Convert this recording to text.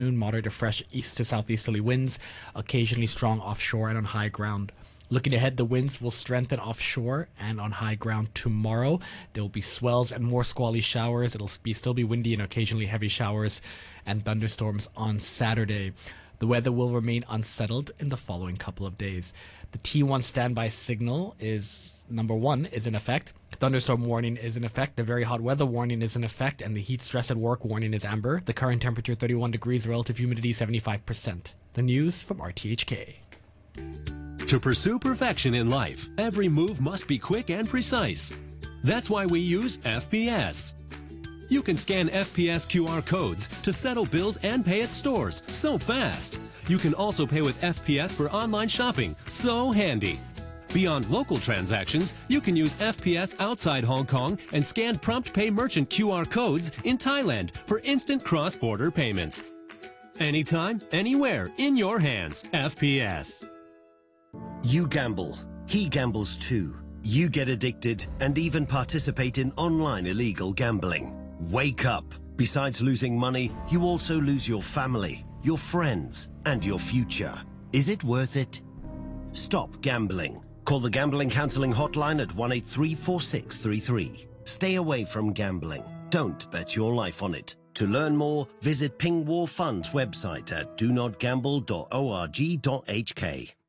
Moderate to fresh east to southeasterly winds, occasionally strong offshore and on high ground. Looking ahead, the winds will strengthen offshore and on high ground tomorrow. There will be swells and more squally showers. Still be windy and occasionally heavy showers and thunderstorms on Saturday. The weather will remain unsettled in the following couple of days. The T1 standby signal is number 1 is in effect. Thunderstorm warning is in effect. The very hot weather warning is in effect, and the heat stress at work warning is amber. The current temperature 31 degrees, relative humidity 75%. The news from RTHK. To pursue perfection in life, every move must be quick and precise. That's why we use FPS. You can scan FPS QR codes to settle bills and pay at stores so fast. You can also pay with FPS for online shopping, so handy. Beyond local transactions, you can use FPS outside Hong Kong and scan Prompt Pay merchant QR codes in Thailand for instant cross-border payments. Anytime, anywhere, in your hands, FPS. You gamble. He gambles too. You get addicted and even participate in online illegal gambling. Wake up. Besides losing money, you also lose your family, your friends, and your future. Is it worth it? Stop gambling. Call the Gambling Counseling Hotline at 1834633. Stay away from gambling. Don't bet your life on it. To learn more, visit Ping War Fund's website at donotgamble.org.hk.